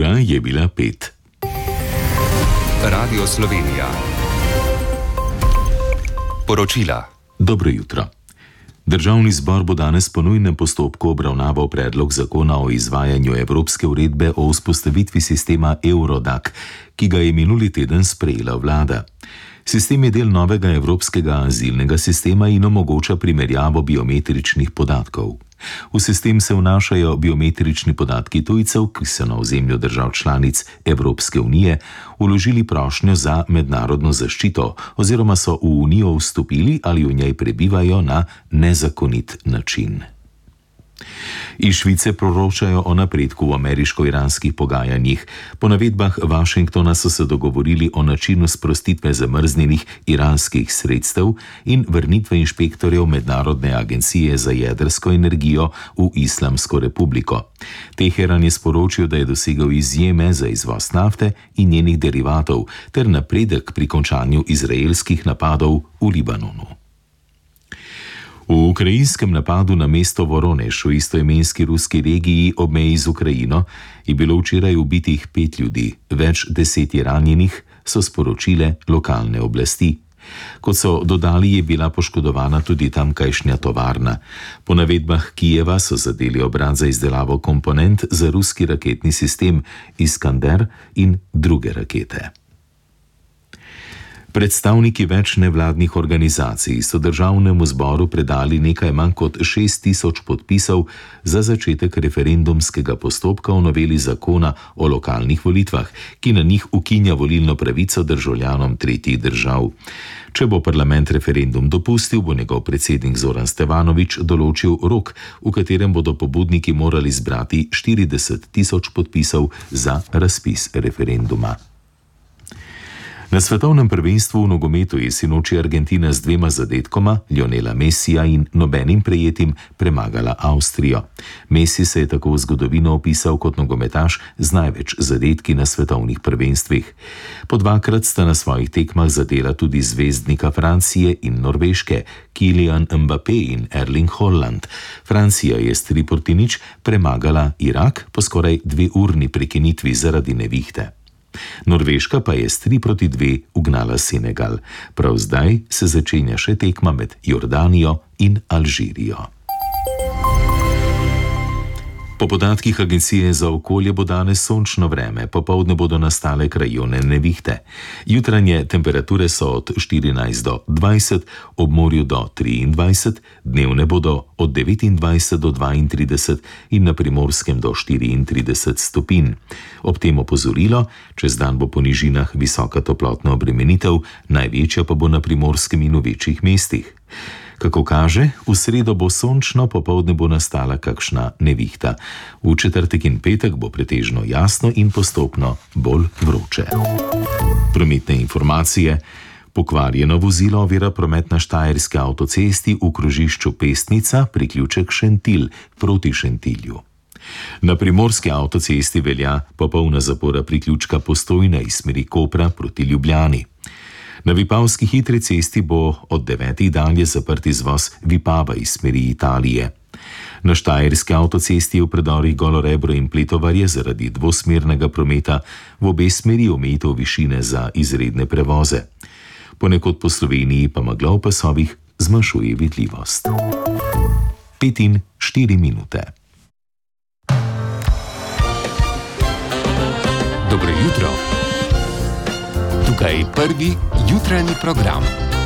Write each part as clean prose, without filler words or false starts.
Ura je bila 5. Radio Slovenija. Poročila. Dobro jutro. Državni zbor bo danes po nujnem postopku obravnaval predlog zakona o izvajanju Evropske uredbe o vzpostavitvi sistema Eurodac, ki ga je minuli teden sprejela vlada. Sistem je del novega evropskega azilnega sistema in omogoča primerjavo biometričnih podatkov. V sistem se vnašajo biometrični podatki tujcev, ki so na ozemlju držav članic Evropske unije vložili prošnjo za mednarodno zaščito oziroma so v unijo vstopili ali v njej prebivajo na nezakonit način. Iz Švice poročajo o napredku v ameriško-iranskih pogajanjih. Po navedbah Washingtona so se dogovorili o načinu sprostitve zamrznjenih iranskih sredstev in vrnitve inšpektorjev Mednarodne agencije za jedrsko energijo v Islamsko republiko. Teheran je sporočil, da je dosegel izjeme za izvoz nafte in njenih derivatov ter napredek pri končanju izraelskih napadov v Libanonu. V ukrajinskem napadu na mesto Voronež v istoimenski ruski regiji ob meji z Ukrajino je bilo včeraj ubitih 5 ljudi, več 10 je ranjenih, so sporočile lokalne oblasti. Kot so dodali, je bila poškodovana tudi tamkajšnja tovarna. Po navedbah Kijeva so zadeli obrat za izdelavo komponent za ruski raketni sistem Iskander in druge rakete. Predstavniki več nevladnih organizacij so državnemu zboru predali nekaj manj kot 6.000 podpisov za začetek referendumskega postopka o noveli zakona o lokalnih volitvah, ki na njih ukinja volilno pravico državljanom tretjih držav. Če bo parlament referendum dopustil, bo njegov predsednik Zoran Stevanović določil rok, v katerem bodo pobudniki morali zbrati 40.000 podpisov za razpis referenduma. Na svetovnem prvenstvu v nogometu je sinoči Argentina z 2 zadetkoma, Lionela Messija in nobenim prejetim, premagala Avstrijo. Messi se je tako v zgodovino opisal kot nogometaš z največ zadetki na svetovnih prvenstvih. Po 2-krat sta na svojih tekmah zadela tudi zvezdnika Francije in Norveške, Kylian Mbappé in Erling Haaland. Francija je s 3-0 premagala Irak po skoraj 2-urni prekinitvi zaradi nevihte. Norveška pa je s 3-2 ugnala Senegal. Prav zdaj se začenja še tekma med Jordanijo in Alžirijo. Po podatkih Agencije za okolje bo danes sončno vreme, popoldne bodo nastale krajevne nevihte. Jutranje temperature so od 14 do 20, ob morju do 23, dnevne bodo od 29 do 32 in na Primorskem do 34 stopinj. Ob tem opozorilo, čez dan bo po nižinah visoka toplotna obremenitev, največja pa bo na Primorskem in v večjih mestih. Kako kaže, v sredo bo sončno, popoldne bo nastala kakšna nevihta. V četrtek in petek bo pretežno jasno in postopno bolj vroče. Prometne informacije. Pokvarjeno vozilo ovira promet na štajerski avtocesti v krožišču Pestnica, priključek Šentilj proti Šentilju. Na primorski avtocesti velja popolna zapora priključka Postojna iz smeri Kopra proti Ljubljani. Na Vipavski hitri cesti bo od 9. dalje zaprt izvoz Vipava iz smeri Italije. Na štajerski avtocesti je v predorih Golorebro in Pletovarje zaradi dvosmernega prometa v obe smeri omejitev višine za izredne prevoze. Ponekod po Sloveniji pa megla v pasovih zmanjšuje vidljivost. 5:04. Dobro jutro. Tukaj prvi jutranji program.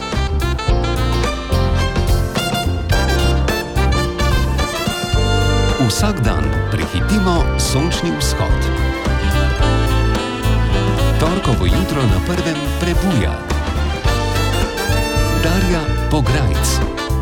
Vsak dan prehitimo sončni vzhod. Torkovo jutro na prvem prebuja. Darja Pograjc.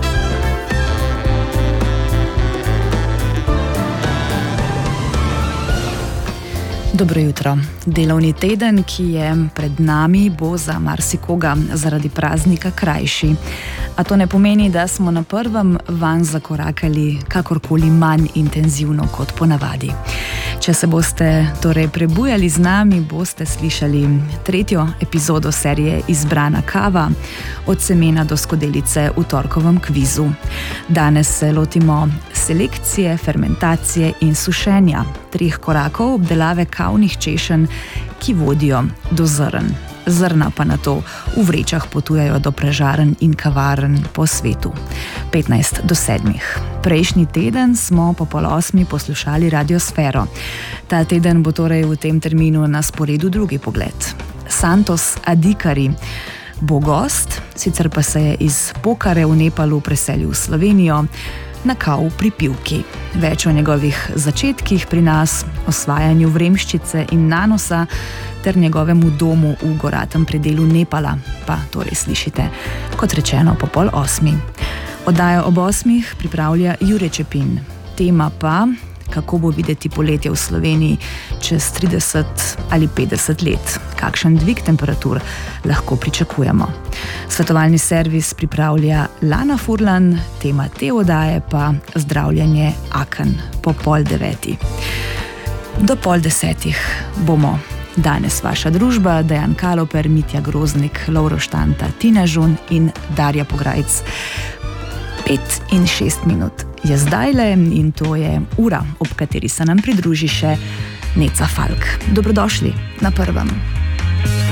Dobro jutro. Delovni teden, ki je pred nami, bo za marsikoga zaradi praznika krajši. A to ne pomeni, da smo na prvem vanj zakorakali kakorkoli manj intenzivno kot ponavadi. Če se boste torej prebujali z nami, boste slišali 3. epizodo serije Izbrana kava, od semena do skodelice v torkovem kvizu. Danes se lotimo selekcije, fermentacije in sušenja 3 korakov obdelave kavnih češenj, ki vodijo do zrn. Zrna pa nato v vrečah potujejo do prežaren in kavarn po svetu. 15 do 7. Prejšnji teden smo po 7:30 poslušali Radiosfero. Ta teden bo torej v tem terminu na sporedu drugi pogled. Santos Adhikari bo gost, sicer pa se je iz Pokare v Nepalu preselil v Slovenijo na kav pri Pivki. Več o njegovih začetkih pri nas, osvajanju vremščice in nanosa ter njegovemu domu v goratem predelu Nepala, pa torej slišite, kot rečeno, po 7:30. Oddajo ob 8 pripravlja Jure Čepin. Tema pa, kako bo videti poletje v Sloveniji čez 30 ali 50 let, kakšen dvig temperatur lahko pričakujemo. Svetovalni servis pripravlja Lana Furlan, tema te oddaje pa zdravljenje aken po 8:30. Do 9:30 bomo danes vaša družba, Dejan Kaloper, Mitja Groznik, Lovro Štanta, Tina Žun in Darja Pograjc. 5 in 6 minut je zdajle in to je ura, ob kateri se nam pridruži še Neca Falk. Dobrodošli na prvem.